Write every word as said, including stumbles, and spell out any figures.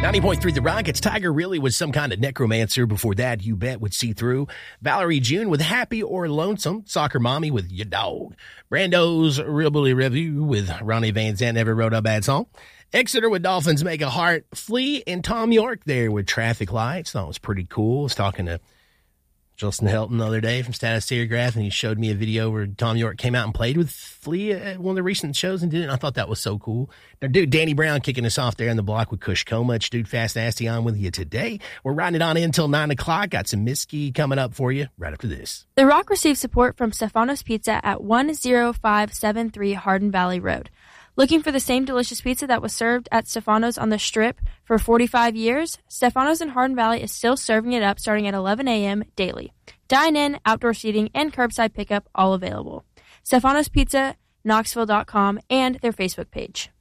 ninety point three The Rockets. Tiger really was some kind of necromancer. Before that, You Bet would See Through. Valerie June with Happy or Lonesome. Soccer Mommy with Your Dog. Brando's Ribbley Review with Ronnie Van Zant. Never wrote a bad song. Exeter with Dolphins Make a Heart. Flea and Tom York there with Traffic Lights. Thought it was pretty cool. I was talking to Justin Helton the other day from Status Serigraph, and he showed me a video where Tom York came out and played with Flea at one of the recent shows and did it, and I thought that was so cool. Now, dude, Danny Brown kicking us off there in the block with Kush Komach. Dude, Fast Nasty on with you today. We're riding it on in until nine o'clock. Got some Miski coming up for you right after this. The Rock receives support from Stefano's Pizza at one oh five seven three Hardin Valley Road. Looking for the same delicious pizza that was served at Stefano's on the Strip for forty-five years? Stefano's in Hardin Valley is still serving it up starting at eleven a.m. daily. Dine-in, outdoor seating, and curbside pickup all available. Stefano's Pizza, Knoxville dot com, and their Facebook page.